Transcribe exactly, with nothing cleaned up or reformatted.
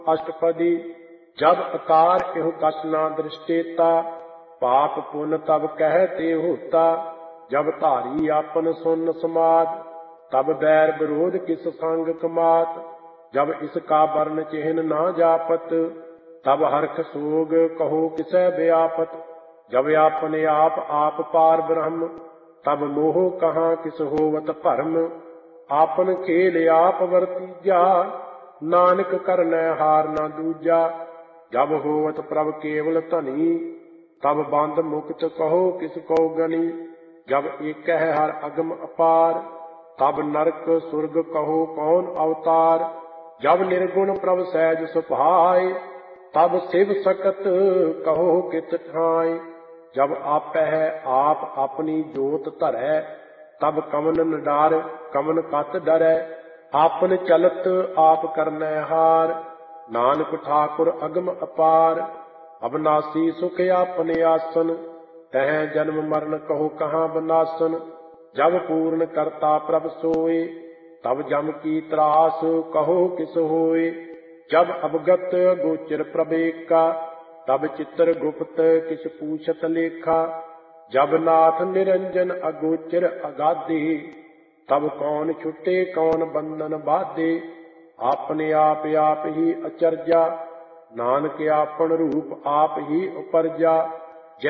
अष्टपदी। जब आकार एहो कस ना दृष्टेता, पाप पुन तब कहते होता। जब धारी आपन सुन समाज, तब बैर विरोध किस संग कमात। जब इसका वर्ण चिन्ह ना जापत, तब हर्ष सोग कहो किसै व्यापत। जब आपने आप आप पार ब्रह्म, तब मोह कहाँ किस होवत भरम। आपन खेल आप वरतीजा, नानक करनै हार ना दूजा। जब होवत प्रभ केवल धनी, तब बंद मुक्त कहो किस को गनी। जब एक है हर अगम अपार, तब नरक सुरग कहो कौन अवतार। जब निर्गुण प्रभ सहज सुभाए, तब शिव सकत कहो कित ठाय। जब आपै है आप अपनी जोत धरै, तब कमन न डार कमन कत डरै। आपन चलत आप करनै हार, नानक ठाकुर अगम अपार। अविनाशी सुख आपने आसन, तह जन्म मरण कहो कहाँ बनासन। जब पूर्ण करता प्रभ सोए, तब जम की त्रास कहो किस होए। जब अवगत गोचर प्रभेका, तब चित्र गुप्त किस पूछत लेखा। जब नाथ निरंजन अगोचर अगाधे, तब कौन छुटे कौन बंधन बाधे। आपने आप आप ही अचरजा, नानक आपन रूप आप ही उपरजा।